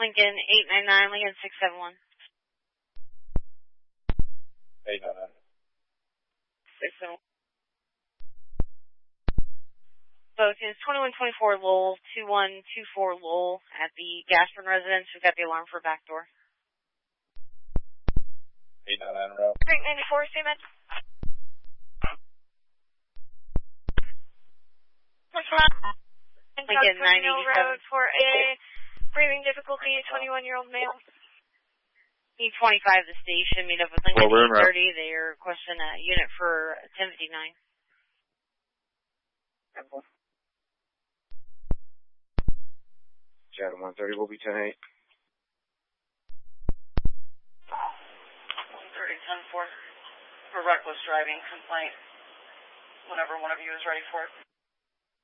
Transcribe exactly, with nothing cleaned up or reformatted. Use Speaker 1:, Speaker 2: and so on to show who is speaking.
Speaker 1: Lincoln eight nine nine, Lincoln six seven one.
Speaker 2: eight nine nine.
Speaker 1: six seven one. So it's twenty-one twenty-four Lowell, two one two four Lowell at the Gasprin residence. We've got the alarm for back door.
Speaker 2: eight nine nine route.
Speaker 3: Creek ninety-four, statement.
Speaker 1: Lincoln nine eighty-seven.
Speaker 3: Road for a breathing difficulty, twenty-one-year-old male.
Speaker 1: E twenty-five, the station. Meet up with Lincoln
Speaker 2: Well,
Speaker 1: eight thirty. They are requesting a unit for ten fifty-nine.
Speaker 2: Chad one thirty will be ten eight.
Speaker 4: one thirty, ten four. For reckless driving complaint. Whenever one of you is ready for it.